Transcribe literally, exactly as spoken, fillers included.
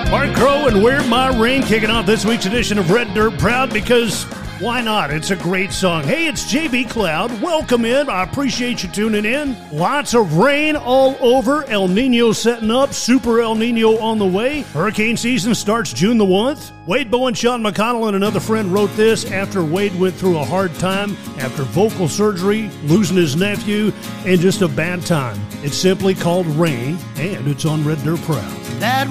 Mark Crow and Where My Rain kicking off this week's edition of Red Dirt Proud because why not? It's a great song. Hey, it's J B Cloud. Welcome in. I appreciate you tuning in. Lots of rain all over. El Nino setting up. Super El Nino on the way. Hurricane season starts June the first. Wade Bowen, Sean McConnell, and another friend wrote this after Wade went through a hard time after vocal surgery, losing his nephew, and just a bad time. It's simply called Rain, and it's on Red Dirt Proud. That